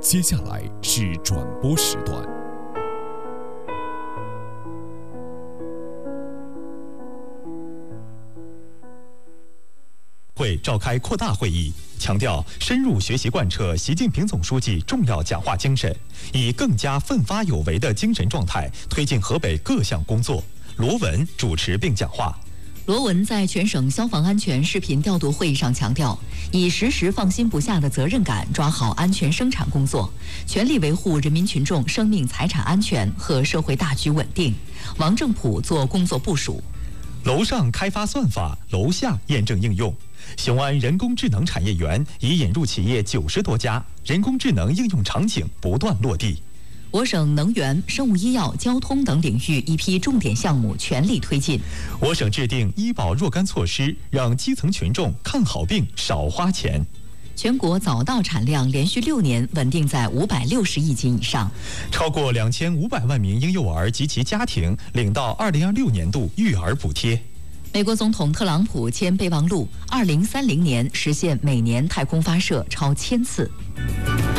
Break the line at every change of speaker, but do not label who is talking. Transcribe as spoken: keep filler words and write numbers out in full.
接下来是转播时段。
会召开扩大会议，强调深入学习贯彻习近平总书记重要讲话精神，以更加奋发有为的精神状态推进河北各项工作。罗文主持并讲话。
罗文在全省消防安全视频调度会议上强调，以时时放心不下的责任感抓好安全生产工作，全力维护人民群众生命财产安全和社会大局稳定。王正普做工作部署。
楼上开发算法，楼下验证应用。雄安人工智能产业园已引入企业九十多家，人工智能应用场景不断落地。
我省能源、生物医药、交通等领域一批重点项目全力推进。
我省制定医保若干措施，让基层群众看好病少花钱。
全国早稻产量连续六年稳定在五百六十亿斤以上。
超过两千五百万名婴幼儿及其家庭领到二零二六年度育儿补贴。
美国总统特朗普签备忘录，二零三零年实现每年太空发射超千次。